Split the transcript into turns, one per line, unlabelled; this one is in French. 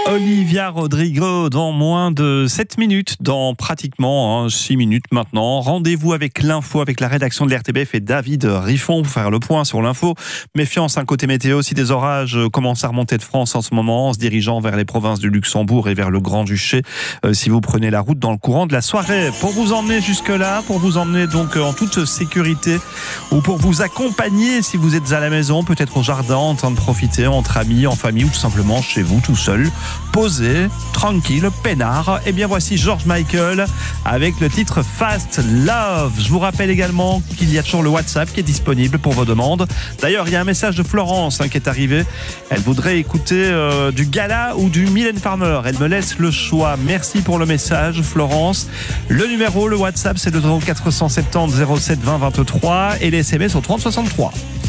Olivia Rodrigo dans moins de 7 minutes, dans pratiquement 6 minutes maintenant. Rendez-vous avec l'info, avec la rédaction de l'RTBF et David Riffon pour faire le point sur l'info. Méfiance, côté météo, si des orages commencent à remonter de France en ce moment, en se dirigeant vers les provinces du Luxembourg et vers le Grand-Duché, si vous prenez la route dans le courant de la soirée. Pour vous emmener jusque-là, pour vous emmener donc en toute sécurité, ou pour vous accompagner si vous êtes à la maison, peut-être au jardin, en train de profiter entre amis, en famille ou tout simplement chez vous, tout seul. Posé, tranquille, peinard. Et bien voici George Michael avec le titre Fast Love. Je vous rappelle également qu'il y a toujours le WhatsApp qui est disponible pour vos demandes. D'ailleurs, il y a un message de Florence qui est arrivé. Elle voudrait écouter du Gala ou du Mylène Farmer. Elle me laisse le choix. Merci pour le message, Florence. Le numéro, le WhatsApp, c'est le 0470 07 20 23 et les SMS au 30 63.